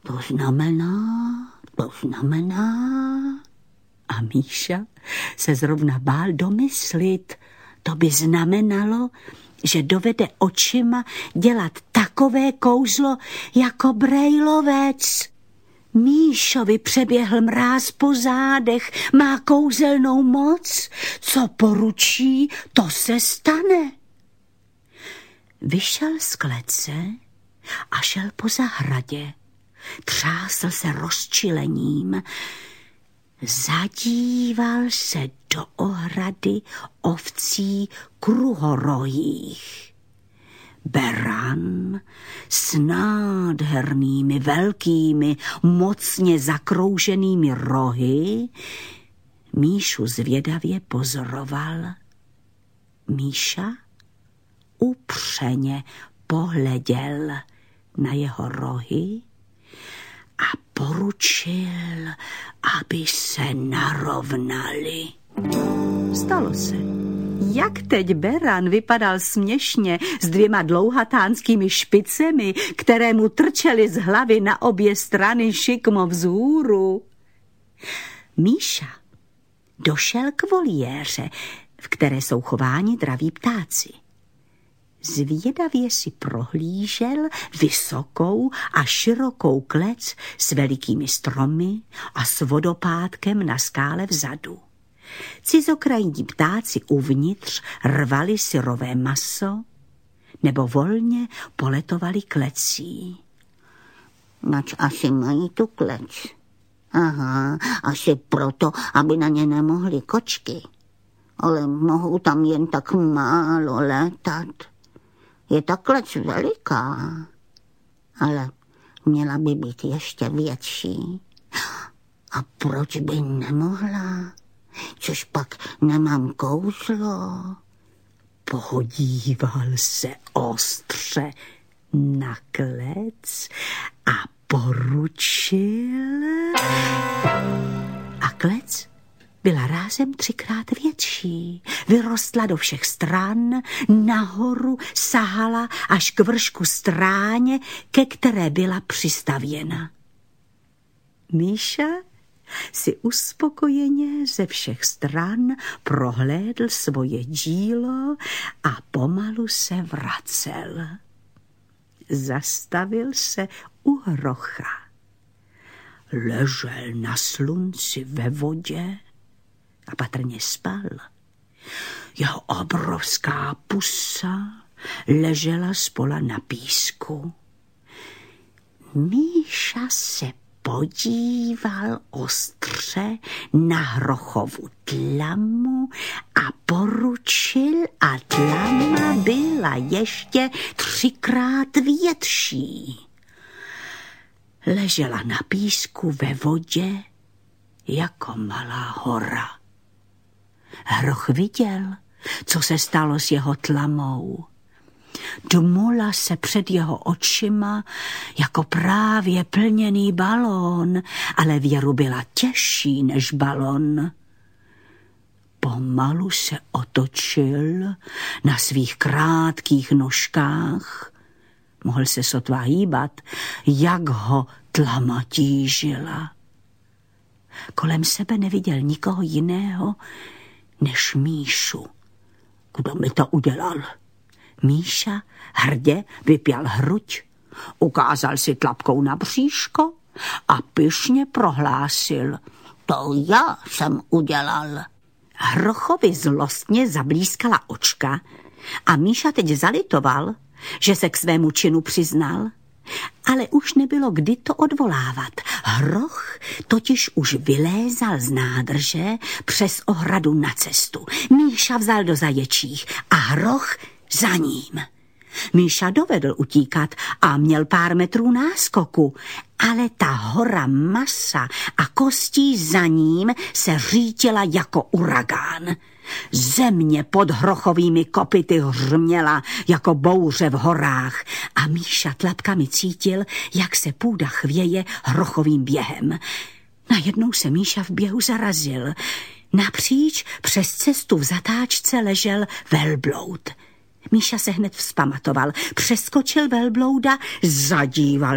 To znamená... A Míša se zrovna bál domyslit. To by znamenalo, že dovede očima dělat takové kouzlo jako brejlovec. Míšovi přeběhl mráz po zádech, má kouzelnou moc. Co poručí, to se stane. Vyšel z klece a šel po zahradě. Třásl se rozčilením. Zadíval se do ohrady ovcí kruhorohých. Beran s nádhernými, velkými, mocně zakrouženými rohy Míšu zvědavě pozoroval. Míša upřeně pohleděl na jeho rohy a poručil, aby se narovnali. Stalo se. Jak teď Beran vypadal směšně s 2 dlouhatánskými špicemi, které mu trčely z hlavy na obě strany šikmo vzhůru. Míša došel k voliéře, v které jsou chováni draví ptáci. Zvědavě si prohlížel vysokou a širokou klec s velikými stromy a s vodopádkem na skále vzadu. Cizokrajní ptáci uvnitř rvali syrové maso nebo volně poletovali klecí. Nač asi mají tu klec? Aha, asi proto, aby na ně nemohly kočky. Ale mohou tam jen tak málo létat. Je ta klec veliká, ale měla by být ještě větší. A proč by nemohla? Což pak nemám kouzlo. Podíval se ostře na klec a poručil. A klec byla rázem 3krát větší. Vyrostla do všech stran, nahoru sahala až k vršku stráně, ke které byla přistavěna. Míša si uspokojeně ze všech stran prohlédl svoje dílo a pomalu se vracel. Zastavil se u hrocha. Ležel na slunci ve vodě a patrně spal. Jeho obrovská pusa ležela spola na písku. Míša se podíval ostře na hrochovu tlamu a poručil, a tlama byla ještě 3krát větší. Ležela na písku ve vodě jako malá hora. Hroch viděl, co se stalo s jeho tlamou. Dmula se před jeho očima jako právě plněný balón, ale věru byla těžší než balon. Pomalu se otočil na svých krátkých nožkách. Mohl se sotva hýbat, jak ho tlama tížila. Kolem sebe neviděl nikoho jiného než Míšu. Kdo mi to udělal? Míša hrdě vypěl hruď, ukázal si tlapkou na bříško a pyšně prohlásil: To já jsem udělal. Hrochovi zlostně zablískala očka a Míša teď zalitoval, že se k svému činu přiznal, ale už nebylo kdy to odvolávat. Hroch totiž už vylézal z nádrže přes ohradu na cestu. Míša vzal do zaječích a hroch za ním. Míša dovedl utíkat a měl pár metrů náskoku, ale ta hora masa a kostí za ním se řítila jako uragán. Země pod hrochovými kopyty hřměla jako bouře v horách a Míša tlapkami cítil, jak se půda chvěje hrochovým během. Najednou se Míša v běhu zarazil. Napříč přes cestu v zatáčce ležel velbloud. Míša se hned vzpamatoval, přeskočil velblouda, zadíval